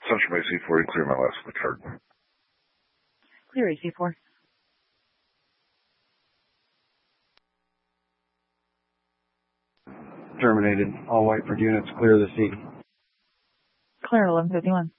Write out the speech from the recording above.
Central Base C4, clear my last click card. Clear AC4. Terminated. All Whiteford units, clear the sea. Clear 1151.